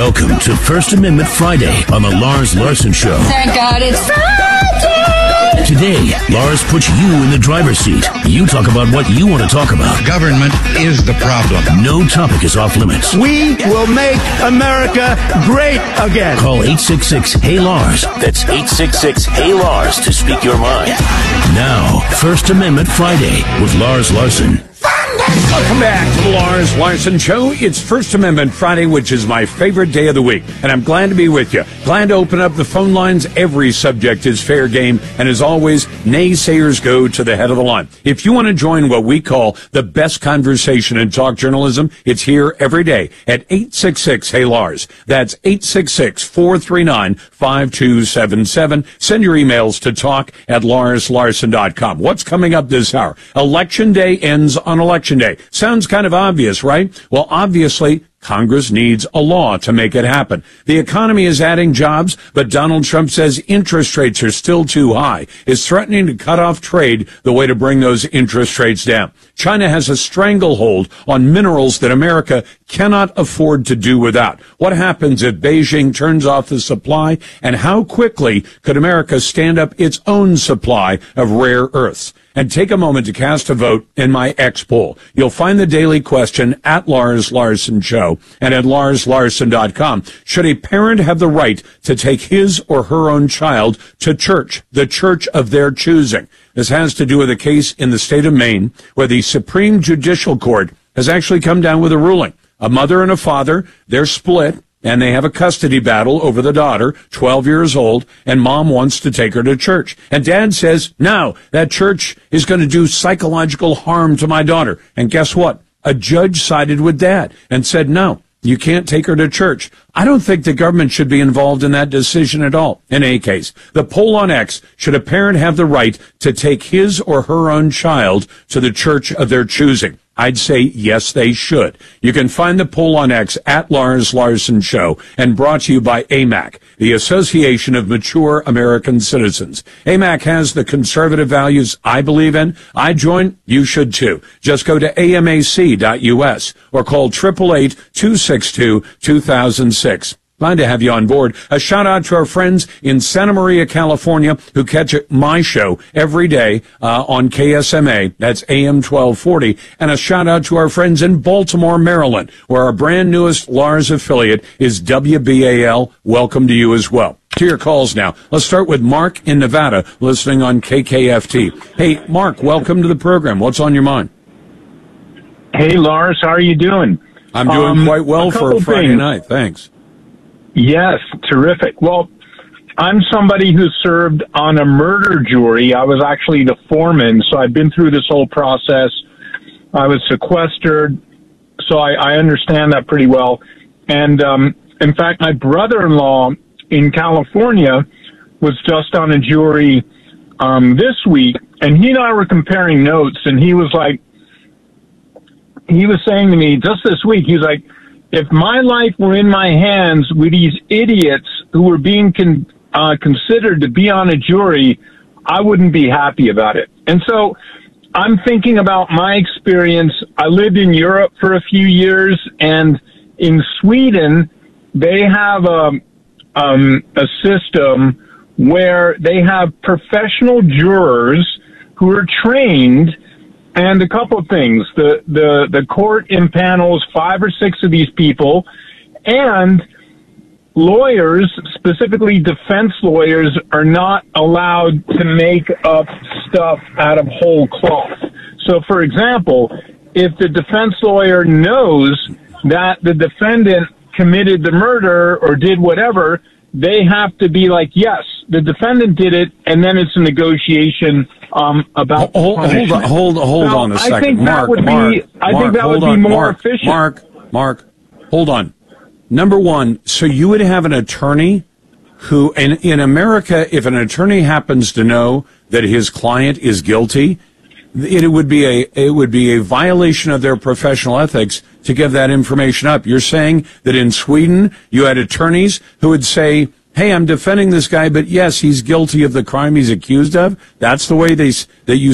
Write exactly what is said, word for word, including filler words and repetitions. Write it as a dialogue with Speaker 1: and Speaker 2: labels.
Speaker 1: Welcome to First Amendment Friday on the Lars Larson Show.
Speaker 2: Thank God it's Friday!
Speaker 1: Today, Lars puts you in the driver's seat. You talk about what you want to talk about.
Speaker 3: Government is the problem.
Speaker 1: No topic is off limits.
Speaker 4: We will make America great again.
Speaker 1: Call eight six six, Hey Lars. That's eight six six, Hey Lars to speak your mind. Now, First Amendment Friday with Lars Larson.
Speaker 5: Welcome back to the Lars Larson Show. It's First Amendment Friday, which is my favorite day of the week, and I'm glad to be with you. Glad to open up the phone lines. Every subject is fair game, and as always, naysayers go to the head of the line. If you want to join what we call the best conversation in talk journalism, it's here every day at eight six six, Hey Lars. That's eight six six, four three nine, five two seven seven. Send your emails to talk at lars larson dot com. What's coming up this hour? Election day ends on Election Day. Sounds kind of obvious, right? Well, obviously, Congress needs a law to make it happen. The economy is adding jobs, but Donald Trump says interest rates are still too high, is threatening to cut off trade, the way to bring those interest rates down. China has a stranglehold on minerals that America cannot afford to do without. What happens if Beijing turns off the supply, and how quickly could America stand up its own supply of rare earths? And take a moment to cast a vote in my X poll. You'll find the daily question at Lars Larson Show and at lars larson dot com. Should a parent have the right to take his or her own child to church, the church of their choosing? This has to do with a case in the state of Maine where the Supreme Judicial Court has actually come down with a ruling. A mother and a father, they're split, and they have a custody battle over the daughter, twelve years old, and mom wants to take her to church. And dad says, no, that church is going to do psychological harm to my daughter. And guess what? A judge sided with dad and said, no, you can't take her to church. I don't think the government should be involved in that decision at all. In any case, the poll on X, should a parent have the right to take his or her own child to the church of their choosing? I'd say yes, they should. You can find the poll on X at Lars Larson Show, and brought to you by A M A C, the Association of Mature American Citizens. A M A C has the conservative values I believe in. I join. You should too. Just go to A M A C dot U S or call eight eight eight, two six two, two thousand six. Glad to have you on board. A shout out to our friends in Santa Maria, California, who catch my show every day uh, on K S M A. That's A M twelve forty. And a shout out to our friends in Baltimore, Maryland, where our brand newest Lars affiliate is W B A L. Welcome to you as well. To your calls now. Let's start with Mark in Nevada, listening on K K F T. Hey, Mark, welcome to the program. What's on your mind?
Speaker 6: Hey, Lars, how are you doing?
Speaker 5: I'm doing um, quite well for a Friday
Speaker 6: things.
Speaker 5: night. Thanks.
Speaker 6: Yes, terrific. Well, I'm somebody who served on a murder jury. I was actually the foreman, so I've been through this whole process. I was sequestered, so I, I understand that pretty well. And, um, in fact, my brother-in-law in California was just on a jury um, this week, and he and I were comparing notes, and he was like, he was saying to me just this week, he was like, if my life were in my hands with these idiots who were being con- uh, considered to be on a jury, I wouldn't be happy about it. And so I'm thinking about my experience. I lived in Europe for a few years, and in Sweden, they have a, um, a system where they have professional jurors who are trained. And a couple of things. The, the, the court impanels five or six of these people, and lawyers, specifically defense lawyers, are not allowed to make up stuff out of whole cloth. So, for example, if the defense lawyer knows that the defendant committed the murder or did whatever, they have to be like, yes, the defendant did it, and then it's a negotiation um, about
Speaker 5: hold, hold on, hold, hold
Speaker 6: now,
Speaker 5: on a second,
Speaker 6: I think
Speaker 5: Mark.
Speaker 6: That would
Speaker 5: Mark,
Speaker 6: be, I
Speaker 5: Mark,
Speaker 6: think that
Speaker 5: hold
Speaker 6: would be
Speaker 5: on,
Speaker 6: more
Speaker 5: Mark,
Speaker 6: efficient.
Speaker 5: Mark, Mark, hold on. Number one, so you would have an attorney who, in, in America, if an attorney happens to know that his client is guilty, it would be a it would be a violation of their professional ethics to give that information up. You're saying that in Sweden you had attorneys who would say, hey, I'm defending this guy, but yes, he's guilty of the crime he's accused of. That's the way they that you